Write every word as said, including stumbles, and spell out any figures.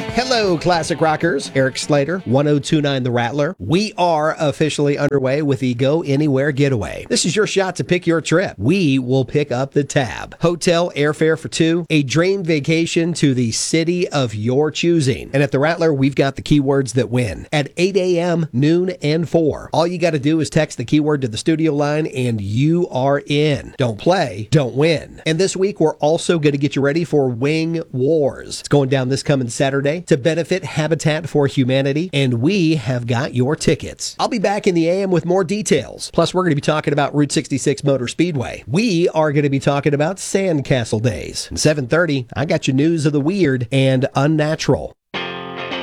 Hello, Classic Rockers. Eric Slater, one oh two point nine The Rattler. We are officially underway with the Go Anywhere Getaway. This is your shot to pick your trip. We will pick up the tab. Hotel, airfare for two, a dream vacation to the city of your choosing. And at The Rattler, we've got the keywords that win. At eight a.m., noon, and four. All you got to do is text the keyword to the studio line and you are in. Don't play, don't win. And this week, we're also going to get you ready for Wing Wars. It's going down this coming Saturday to benefit Habitat for Humanity, and we have got your tickets. I'll be back in the A M with more details. Plus, we're going to be talking about Route sixty-six Motor Speedway. We are going to be talking about Sandcastle Days. At seven thirty, I got your news of the weird and unnatural.